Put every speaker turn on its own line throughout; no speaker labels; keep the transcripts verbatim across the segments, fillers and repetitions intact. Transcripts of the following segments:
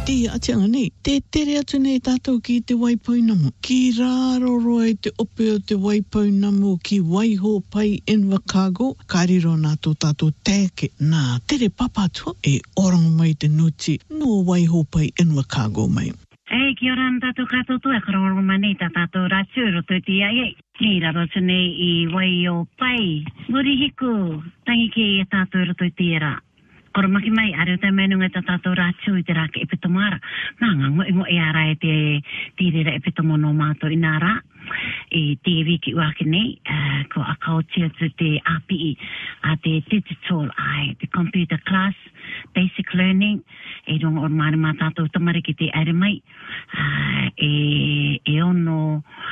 Te atianga nei, te tere atu nei tātou ki te waipoinamu. Ki rāroro e te ope o te waipoinamu ki waiho pai Invercargill. Kariro nā tō tātou tēke nā tere papatua e orango mai te nuti no waiho pai Invercargill mai.
Ei, kia ora ana tātou katoto e karongo mani tā tātou rātio roto te ai. Nei raro tune i wai o pai. Ngori hiku, tangi ke e tātou roto te era. Koro maki mai, are o te menunga tā tātou rātio i te rāke e pitomara. Nanga, ngo ingo e ara e te tīrera e pitomo no mātou i nā rā. E te wiki uake nei, uh, ko a kautia tu te A P I, a te digital ai, te computer class, basic learning, e rongo o maari mā tātou tamari ki te aere mai, uh, e, e ono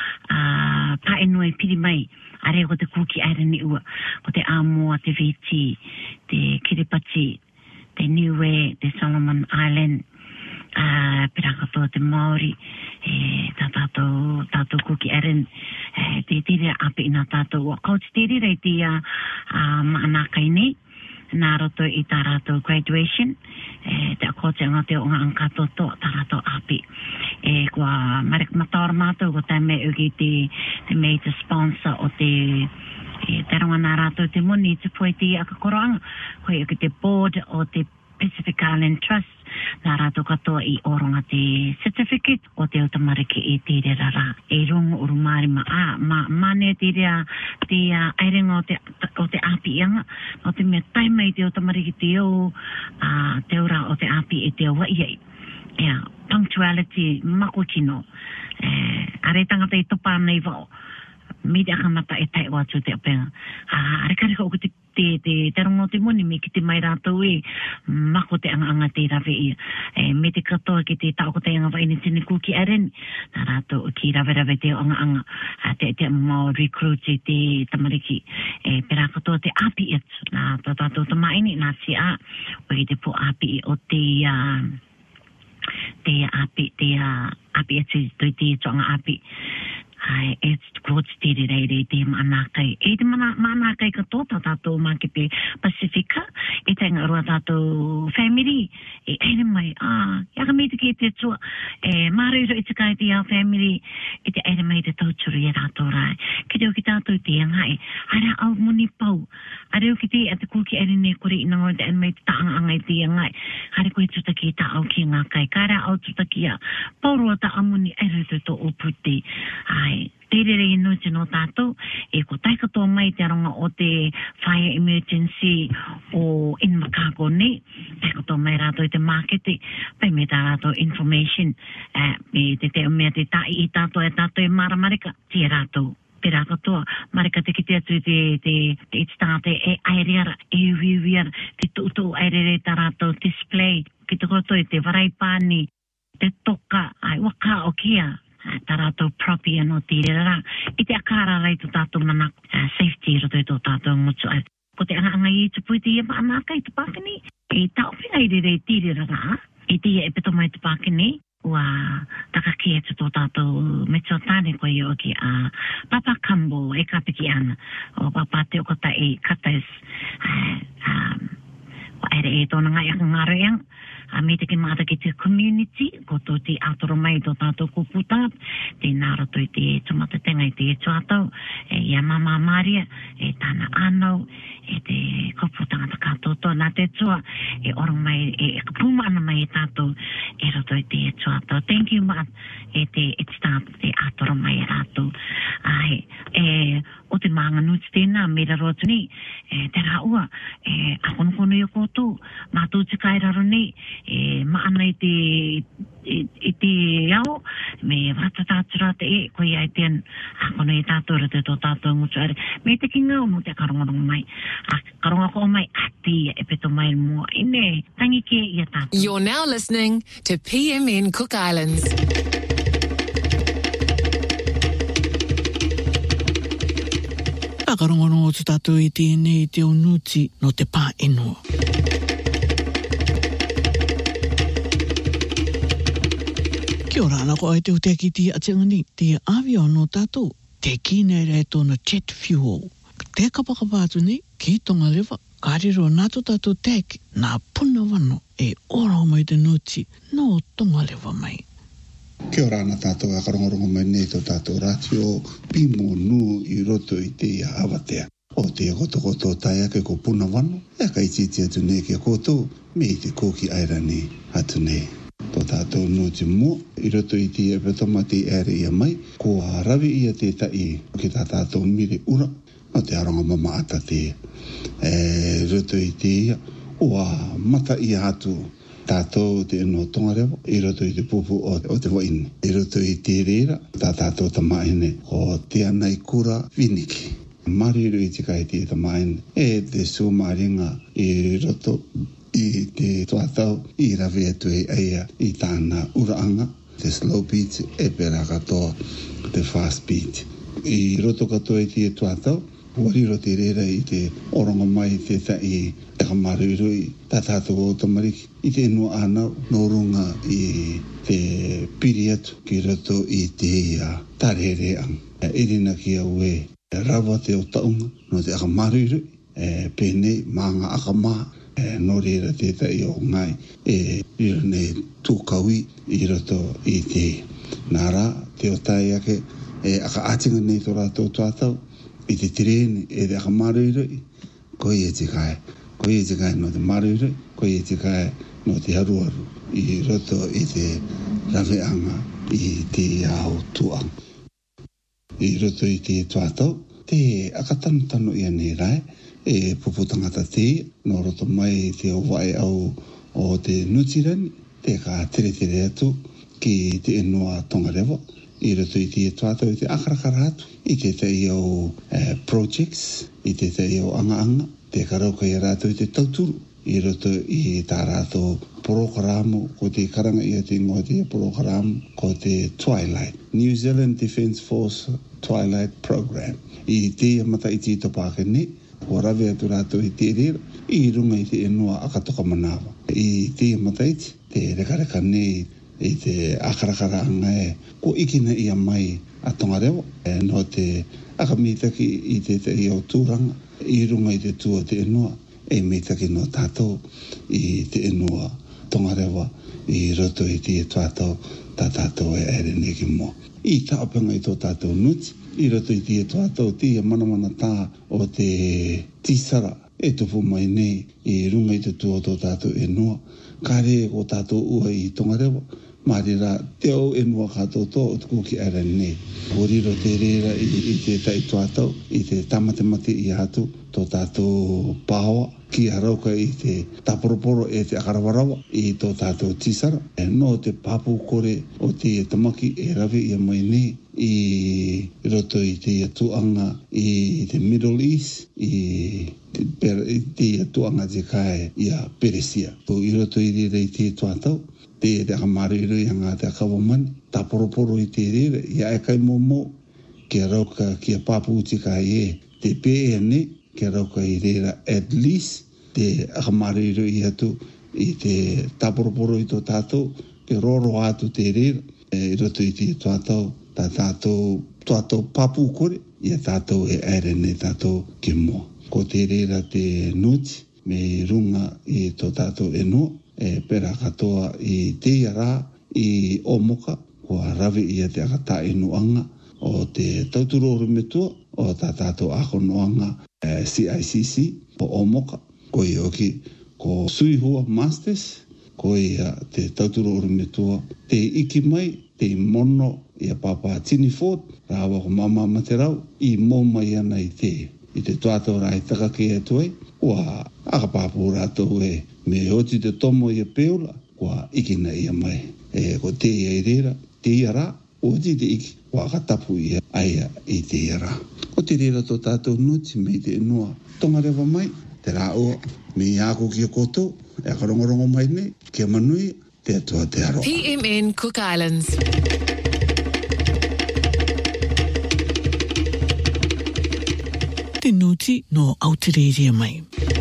uh, paeno e piri mai, are ko te kuki aere ni ua, ko te Amoa, te Viti, te Kiripati, te Niue, te Solomon Island, uh, Pirakato, te Maori, e tā tātou, tātou kuki aren, e te tiri api ina tātou, o kauti tiri rei te uh, maanakai nei, nā roto i tā rātou graduation, e te akote anga te o ngā angkatoto, tā rātou api. E kua marek mataora mātou, ko tai me uki te, te major sponsor o te e te ronga nā rātou te moni, te poe te akakoroanga, koe uki te board o te Pacific Island Trust, nā rātou katoa i oronga te certificate o te utamariki e te rara. E rongo uru maari ma a, ma mane te rea te uh, airenga o te, o te api ianga, o te mea taimai te utamariki te o, uh, te ora o te api e te o waiei. Yeah, punctuality, mako tino. Eh, are tangata i topa nei vau. Mi te akamata e tai watu te apenga. Ah, are kareka o te te te te rongo te moni me ki te mai rātou e mako te anga anga te rawe i. E, me te katoa ki te tau ko te anga waini tine kuki aren. Nā rātou ki rawe rawe te anga anga. A te te mau recruit e te tamariki. E, pera katoa te api et. Nā tātou tamaini nā si a. O i te po api o te uh, te api te uh, api et te te toanga api. Ai, e grot stiri rei rei te manakai. E te mana, manakai katoa tātou mā ki te Pasifika, e te ngarua tātou family, e eire mai, ah, iaka me te ki te tua, e māreiro i te kai te au family, e te eire mai te tauturu e rātou rai. Ki te o ki tātou te angai, ara au muni pau, ara o ki te a te kuki ere ne kore i nango te ane mai te taanga angai te angai, hare koe tuta ki ta au ki ngā kai, kara au tuta ki a, paurua ta amuni ere te to oputi, ai, te rere i nuti no tātou, e ko tai katoa mai te aronga o te fire emergency o Invercargill ne, tai katoa mai rātou i te markete, pai me tā rātou information, uh, me te te mea te tai i tātou e tātou e maramarika, te rātou. Pera katoa, marika te ki te atu te, te, te itāte e aireara, e uiuiara, te tutu airere tā rātou display, ki te koto i te waraipāni, te toka, ai waka o kia, tā rātou propi anō tīrera. I te akara rai tō tātou mana uh, safety roto i tō tātou mutu ai. Ko te anga anga i te pui te ia maanaka i te pākini. E tau pina i re tīrera rā. E te ia e peto mai te pākini. Ua takaki e tō tātou me tō tāne koe i o ki a uh, Papa Kambo e kapiki ana. O papa te okota e katais. Uh, um, o ere e tōna ngai aka ngāro iang. A me te ke māta ki te community, ko tō te atoro mai tō tātou kōputanga, te nārato i te tumata tenga i te etuatau, e ia mama Maria, e tāna anau, e te kōputanga ta kātoto, nā te tua, e orong mai, e, e kapuma ana mai e tātou, e roto i te etuatau. Thank you, Mat, e te etstāt, te atoro mai e rātou. Ai, e, o te maanga nuti tēnā, me raro atu ni, e, te rāua, e, akonokono i o kōtō, mātou te kai raro ni, e maana i te i, i te ao me whatatātura te e koe ai ten akono i tātou te tō tātou ngutu are me te ki ngau mo te karongarong mai a karonga ko mai ati e peto mai mua ine tangi ke i a tātou.
You're now listening to P M N Cook Islands.
Whakarongorongo tu tātou i tēnei te onuti no te pā eno. Kia ora ana ko ai te utea ki tia atengani, te awio no tātou, te kine rei tōna jet fuel. Te kapakapātu ni, ki tonga lewa, kāriro nātu tātou tēki, nā puna wano, e ora mai te nuti no tonga lewa mai.
Kia ora ana tātou a karongorongo mai nei tō tātou ratio pimo nu i roto i te ia awatea. O te koto koto tai ake ko puna wano, e ka ititi atu nei kia koto, me i te kōki airani atu nei. Tō tātou nu te mua, i roto i te ia petoma te ere ia mai, ko a rawi ia te tai ki tā tātou mire ura, o te aronga mama ata te e, roto i te ia, o a mata ia atu tātou te eno tongarewa, i roto i te pupu o, o te waini. I roto i te reira, tā tātou ta maene o te anai kura viniki. Mariru i te kai te ta maene, e te sumaringa i roto i te tuatau, i rawe atu e aia i tāna uraanga, te slow beat, e pera katoa te fast beat. I roto katoa i te tuatau, wariro te reira i te oronga mai te ta i te kamaru i tā tātou o tamariki. I te no anau, no runga i te piri atu ki roto i te ia tarere ang. E irina ki au e rawa te o taunga no te akamaru e pēnei maanga akama e no reira te ta i o ngai e rira nei tūkaui i roto i te nara te o tai ake e aka atinga nei tō rātou tuatau i te tireni e te akamaru ko i e te kai. Ko i te kai no te maruru, ko i te kai no te haruaru, i roto i te raweanga, i te ao tuang. I roto i te tuatau, te akatanutanu ia nei rai, e puputangata te, no roto mai te o wae au o te nutirani, te ka tere tere atu ki te enoa tongarewa, i roto i te tuatau i te akarakara atu, i te te iau eh, projects, i te te iau anga anga, te karauka i rātou i te tauturu, i roto i tā rātou programo, ko te karanga i te ngoti programo, ko te Twilight, New Zealand Defence Force Twilight Program. I te mata i te topake ne, ko rawe atu rātou i te rera, i runga i te enua akatoka manawa. I te mata i te rekareka ne, i te akarakara anga e, ko ikina ia mai a tongarewa, e no te akamitaki i te te iau tūranga, i runga i te tua te enua, e mitaki no tātou i te enua tongarewa, i roto i te tuatau, tā tātou e ere neki mo. I tāpanga i tō tātou nuti, i roto i te tuatau, tia manamana tā o te tisara, e tupu mai nei, i runga i te tua tō tātou enua, kare o tātou ua i tongarewa, marira te au enua kātou tō o te kuki ara nei. Horiro te reira i, i te tai tuatau, i te tamatemate i atu, tō tātou pāua, ki arauka i te taporoporo e te akarawarawa, i tō tātou tisara. E no te papu kore o te tamaki e rawe i a mai nei, i roto i te tuanga i te Middle East, i te, per, i te tuanga te kai i a Peresia. Ko i roto i reira i te tuatau, te te akamaru i anga te akawamani, ta poroporo i te rere, i a ekai momo, ki a rauka ki a papu uti kai e, te P N E, ki a rauka i rera at least, te akamaru i atu, i te ta poroporo i tō tātou, ke roro atu te rere, e roto i te tuatau, ta tātou, tuatau papu kore, i a tātou e ere ne tātou ki moa. Ko te rera te nuti, me runga i tō tātou e noa, e pera katoa i te ara i omoka, ko a rawe i te akata i nuanga o te tauturo rumetua o tā tātou ako nuanga e, C I C C o omoka, ko i oki ko Suihua Masters, ko i a, te tauturo rumetua te iki mai, te mono i a papa Tini Ford, rawa ko mama materau, i mō mai ana i te. I te tuatau rai takake e tuai, ua akapapu rātou e me hoti te tomo i a peula, kua ikina i a mai. E ko te ia i reira, te ia rā, oti te iki, kua akatapu i a aia i te ia rā. Ko te reira tō tātou nuti me te inua tongarewa mai, te rā ua, me i ako ki a koto, e akarongorongo mai nei, kia manui, te atua te aroa.
P M N Cook Islands.
Te nuti no Aotearoa mai.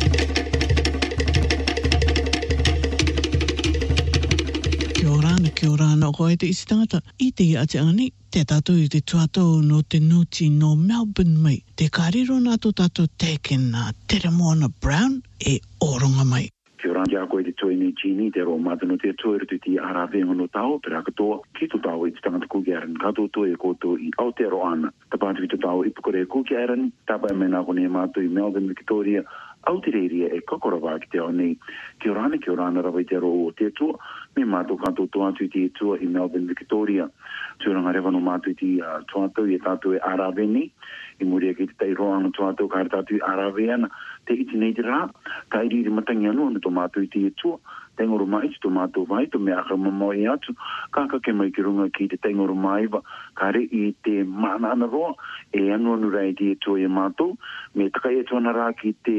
Kia ora ana, kia ora ana, ko e te isi tangata. I te ia te ani, te tātou i te tuatau no te nuti no Melbourne mai. Te kāriro nā tō tātou tēken nā Tere Moana Brown e oronga mai.
Ke ora ja ko i te toi ni chini te ro mata no te toi rutu ti aravenga no tau pera katoa ki tu tau i te tangata kukiaran kato toi e koto i Aotearoa ta pātu ki tu tau i pukore kukiaran tapa e mena kone matu i Melbourne, Victoria Aotearoa e kakorawa ki te au nei ki orana ki orana rawa i te ro o te tua me matu kato toa tu i te tua i Melbourne, Victoria tuaranga rewa no matu i te uh, tuatau i e tatu e araveni i muria ki te tei roanga tuatau ka tatu i araveana te iti nei te rā ka iri iri matangi anu anu to matu i te tua tengoro mai to matu vai to me aka mamoi atu kaka ke mai ki runga ki te tengoro mai wa ka re i te mana ana roa e anu anu rei te tua i matu me takai e tuana rā ki te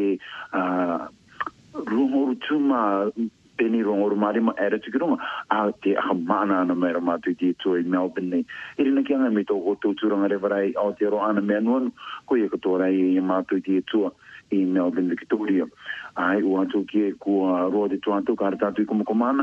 uh, rungoru tuma peni rongoru marima era te kirunga a te aha mana ana mera matu i te tua i Melbourne nei irina ki anga me tō koto turanga rewarai Aotearoa ana mea nuanu ko i e katorai i matu i te tua i Melbourne, Victoria. Ai, ua atu ki e kua roa te tuantu ka ratatu i kumakomana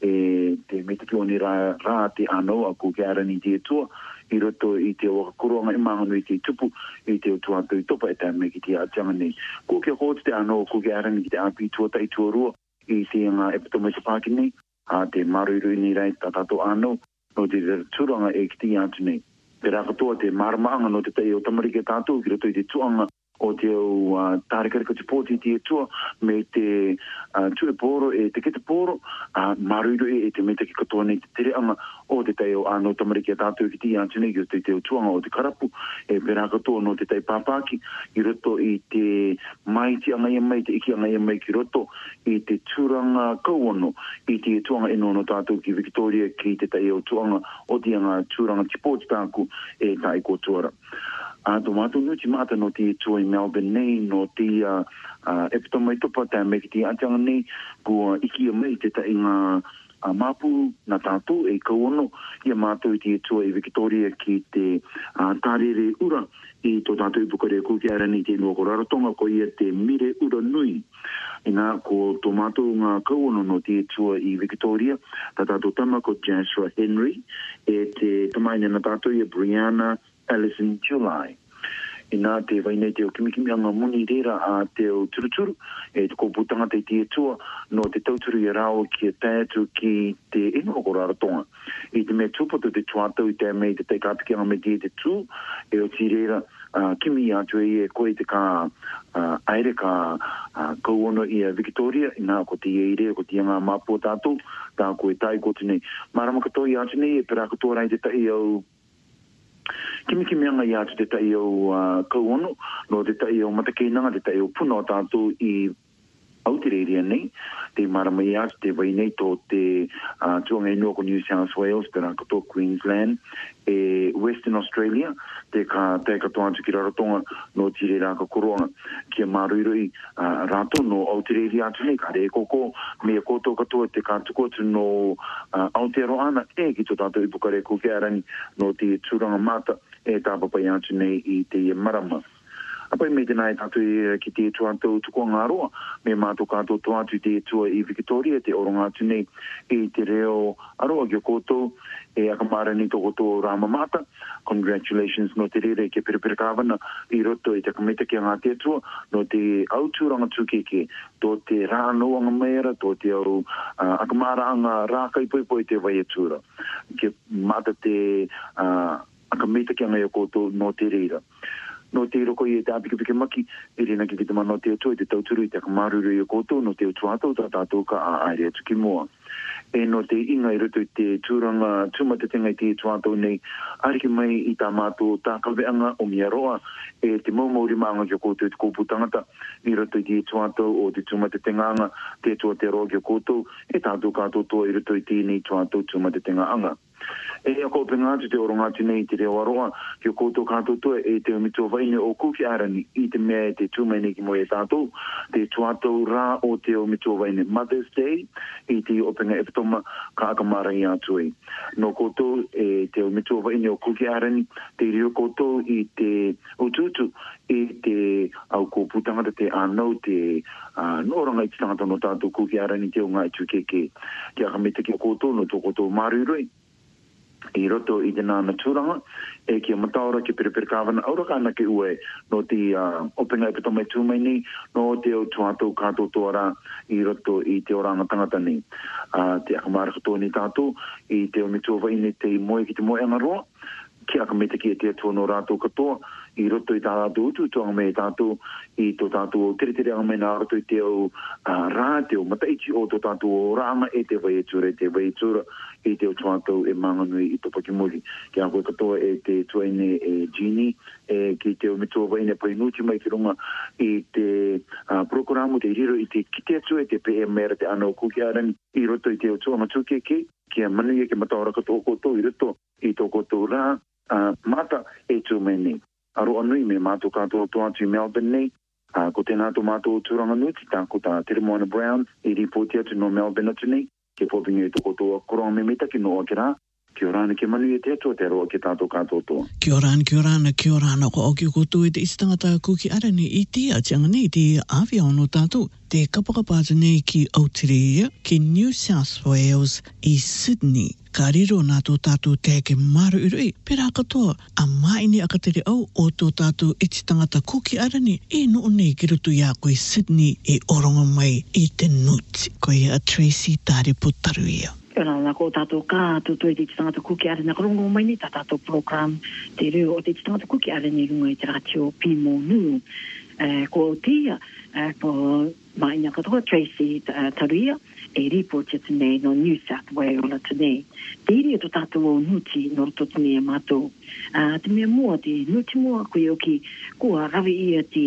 e te metaki o ni rā, rā te anō a ku ke arani te tua i roto i te waka kuronga i mahanu i te tupu i te o tuantu i topa e tāme ki te atianga nei. Ku ke hōtu te anō ku ke arani ki te api tua tai tua rua i te ngā epitome te pāki nei a te maruiru ni rai tatato anō no te turanga e ki te atu nei. Te rakatoa te maramaanga no te tei o tamarike tātou ki roto i te tuanga o te au uh, tārekarika te pōti te tua me te uh, tue pōro e te kete pōro uh, maruiru e, e te meta ki katoa nei te tereanga o te tei o anō tamariki a tātou ki ti antinei ki o te teo tuanga o te karapu e pera katoa no te tei pāpāki i roto i te mai ti angai mai te iki angai mai ki roto i te turanga kauono i te tuanga eno no tātou ki Victoria ki te tei o tuanga o te anga turanga ti pōti tāku e tai kotuara. A to matu no ti mata no te tua i Melbourne nei no te uh, uh, epitoma i topa tā me ki te atanga nei kua iki a mei te ta inga uh, mapu na tātou e kauono i a mātou i te tua i Victoria ki te uh, tārere ura i tō tātou i pukare kuki arani te nuako raratonga ko ia te mire ura nui. Ina ko tō mātou ngā kauono no te tua i Victoria tā tātou tama ko Joshua Henry e te tamaine na tātou i Brianna Alison July. Ina te wainei te o kimikimi anga muni reira a te o turuturu e te kōputanga te te tua no te tauturu i rao ki a tētu ki te ino o raratonga. I te mea tūpato te tuatau i te mei te te kāpiki anga me te te tū e o ti reira uh, kimi atu e e koe te kā uh, aere kā uh, kauono i a Victoria ina ko te eire ko te anga mapu o tātou tā koe tai ko tene. Marama katoa i atu nei e pera katoa rai te tai au kimi kimi anga i atu te tai au uh, kauono, no te tai au matakeinanga, te tai au puna o tātou i Aotearoa nei, te marama i atu te vai nei tō te uh, tuanga inua ko New South Wales, te rakato Queensland, e Western Australia, te ka te katoa atu ki raratonga no tire raka koroanga, ki a maruiroi uh, rato no Aotearoa atu nei, ka re koko, me a koto katoa te kātuko atu no uh, Aotearoa ana, e ki tō tātou i pukare kuke arani no te tūranga mata, e tāpapai atu nei i te marama. Apai me tēnā e tātou ki te tuatau tuko ngāroa, me mātou kātou tuatu te tua i Victoria, te oronga atu nei i te reo aroa ki o koutou, e akamara ni tō koutou rāmamata. Congratulations no te rere ke perepere kāwana i roto i te kameta ki a ngā te tua, no te autūranga tūkeke, tō te rānoanga meira, tō te au uh, akamara anga rākai poipoi te vai atūra. Ke mata te uh, akameta ki a ngai o koutou no te reira. No te roko i e te apikipike maki, e rena ki te mana o te atua, i te tauturu i te akamaruru i o koutou, no te utuatau, tā tātou ka a aere atu ki mua. E no te inga i roto i te tūranga, tūmatatenga i te utuatau nei, ariki mai i tā mātou tā kaweanga o Miaroa, e te maumauri maanga ki o koutou i te kōpu tangata, i roto i te utuatau o te tūmatatenga anga, te tua te roa ki o koutou, e tātou kātou toa i roto i tēnei utuatau tūmatatenga anga. E a ko penga atu te oronga atu nei te reo aroa ki o koutou kātou toa e te omitua vaine o kuki arani i te mea e te tūmene ki moe tātou te tuatou rā o te omitua vaine Mother's Day i te openga epitoma ka akamara i atu e. No koutou e te omitua vaine o kuki arani te reo koutou i te ututu i te au kōpu tangata te anau te uh, noranga i te tangata no tātou kuki arani te o ngā i tukeke. Te akameta ki o koutou no tō koutou maruroi I roto i te nāna tūranga, e ki a mataora ki pere pere kāwana, aura kāna ki ue no te uh, openga e pito mai tūmaini, no te o tuatou kātou tōra i roto i te oranga tangata ni. Uh, te akamara katoa ni tātou, i te o mituwa ine te moe ki te moe angaroa, ki aka mete ki e te atua no rātou katoa, i roto i tā rātou utu, tuanga me tātou, i tō tātou tere tere anga me nā roto i te o uh, rā, te o mataichi o tō tātou o rāanga e te vai e tura, e te vai e tura, i te o tuatou e manganui i tō pakimuri. Ki a koe katoa e te tuaine e Gini, e ki te o mitua waine painuti mai ki runga i te uh, programo, te riro i te kite atu e te P M R, te ano kuki arani, i roto i te o tuanga tukeke, ki a manu e ke mataora katoa koto i roto i tō koto rā, uh, mata e tu meni. Aro anui me mātou katoa toa atu i Melbourne nei, uh, ko tēnā tō mātou tūranga nuti, tā ko tā Te Moana Brown, i ripoti atu no Melbourne atu nei, ke pōpinga i tō kotoa koronga me meta ki no o ke rā, ki o rāna ke manu e te atua te aroa ke tātou katoa toa.
Ki o rāna, ki o rāna, ki o rāna, ko o ki o koto e te istangata kuki arani i te atianga nei, te awhia ono tātou, te kapakapātu nei ki Aotearoa, ki New South Wales, i Sydney. Ka riro nā tō tātou te ke maru urui, pera katoa, a maini akatere au o tō tātou e te tangata kuki arani, e no nei ki rutu ia koe Sydney e oronga mai i te nuti. Koe a Tracy Tare Putaruia.
Ora na ko tātou kā tō i te tangata kuki arani, ka rongo mai ni tā tātou program te reo o te tangata kuki arani runga i te ratio Pimo Nuu. Uh, ko tia, uh, ko maina katoa Tracy uh, Taruia, e ripoti nei no New South Wales tēnei. Te iri o tātou o nuti no roto tēnei a mātou. Uh, te mea mua, te nuti mua koe o ki kua rawi ia te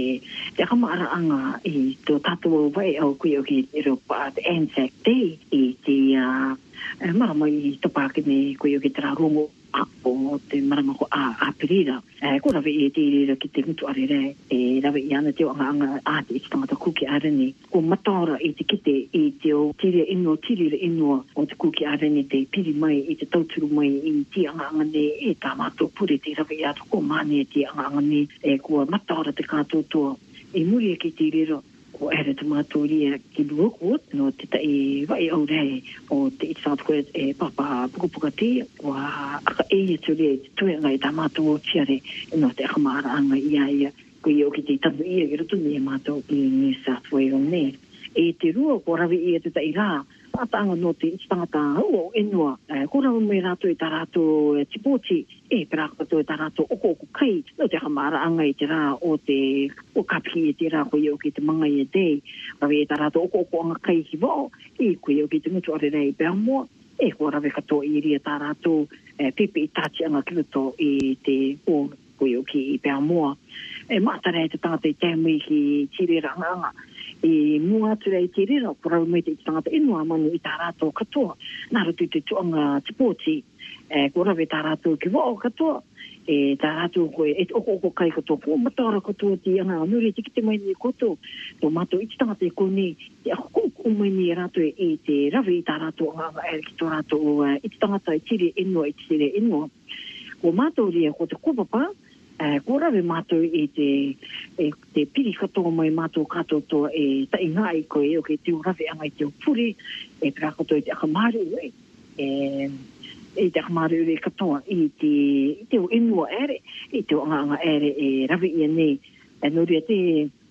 te akamara anga i tō tātou o vai au koe o ki Europa, te Anzac Day, i te uh, uh, marama i topake nei koe o ki te rongo a o te marama ko a a perira. Eh, ko rawe e te irira ki te mutu arere, e rawe i ana te o anga anga a te tangata kuki arani. Ko mataora i te kite i te o tiri ino, tiri ino o te kuki arani te piri mai i te tauturu mai i te anga anga ne e tā mātou pure te rawe i ato ko mane te anga anga ne e kua mataora te kātou toa. E muri e ki te irira ko ere te mātou ria ki Brookwood no te tai vai au rei o te South Wales e papa pukupuka te wa aka eia tu rea te tue ngai tā mātou o tiare no te akamara anga ia ia ko i o ki te tabu ia i roto ni e mātou i New South Wales ne. E te rua ko rawi ia te tai rā atanga no te tangata o enua eh, ko rawi mai rato i tā rato e tipoti e perako to i tā rato oko oko kai no te akamara anga i te rā o te o kapi i te rā ko i o ki te manga i e te rawi i tā rato oko oko anga kai ki wao i ko i o ki te mutu are rei Belmore e ko rawi kato i ria tā rato eh, pepe i tāti anga kiruto i te o ko i o ki i Belmore e mātare te tangata i tēmui ki tiri ranga anga e mua atu rei te rira, ko rau mai te tangata inua manu i tā rātou katoa. Nā ratu te tuanga tipoti, e, ko rawe tā rātou ki wao katoa, e tā rātou koe, e oko oko kai katoa, ko matara katoa ti anga, nuri te kite mai ni koto, tō mātou i te tangata e kone, te ako ko mai ni rātou e te rawe i tā rātou anga, e ki tō rātou i te tangata i tiri inua, i tiri inua. Ko mātou ria, ko te kopapa, Uh, ko rawe mātou i te, e, te piri katoa mai mātou katoa toa e ta inga i koe o ke te rawe anga i te puri e pira katoa i te akamaru ue e, e te akamaru ue katoa i te, i te o inua ere i te o anga anga ere e rawe i ane e nori te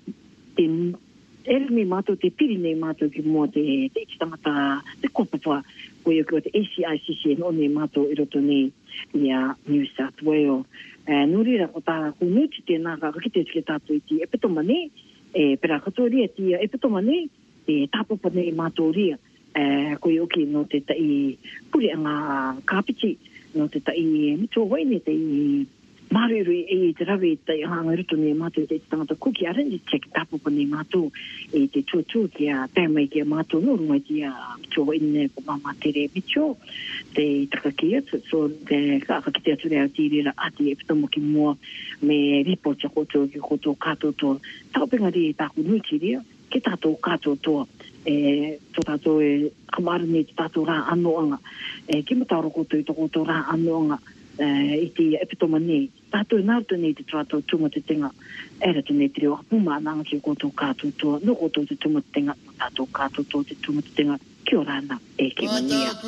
te ere me mātou te piri nei mātou ki mua te te iti tangata te kopapa koe o ke o te A C I C C no ne mātou i roto nei i a New South Wales. Uh, nuri ra ko tā ko nuti tēnā ka kakite tike tātou i ti e peto mane, e pera katoa ria ti e peto mane, e tāpapa nei mātou ria, uh, ko i oki no te tai puri anga kāpiti, no te tai mito waine te i Mariru e te rawe tai hanga ruto nei mātou te tangata kuki arani te ki tāpapa nei mātou e te tūtū ki a tēmai ki a mātou no runga ki a mito waine ko mama tere mito te takaki atu so te kakakite atu rea tīrira ati e pitomo ki mua me ripo tia koto ki koto kato toa taupenga ri e tāku nuti ria ki tātou kato toa e tō tātou e kamara nei te tātou rā anoanga e ki matauro koto i tō koto rā anoanga Uh, i te epitoma nei. Tātou nārtu nei te tātou tunga te tenga. Era tu nei te reo hapuma nanga ki o koto kātou toa. No koto te tunga te tenga. Tātou kātou toa te tunga te tenga. Kia ora ana e ke mania.